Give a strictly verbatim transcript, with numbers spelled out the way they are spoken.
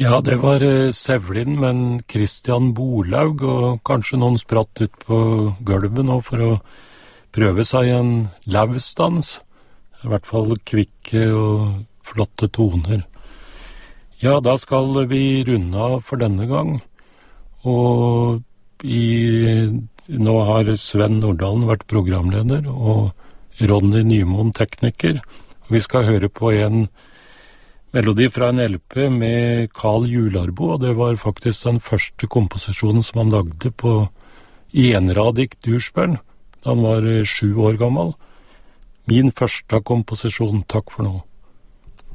Ja, det var eh, Sevlin, men Christian Bolaug, og kanskje noen spratt ut på gulvet nå for å prøve seg en lausdans. I hvert fall kvikke og flotte toner. Ja, da skal vi runde av for denne gang. Og i, nå har Sven Nordalen vært programleder, og Ronny Nymoen tekniker. Og vi skal høre på en melodi fra en L P med Carl Jularbo, og det var faktisk den første komposisjonen som han lagde på enradig Dursbjørn, da han var sju år gammel. Min første komposisjon. Takk for nå.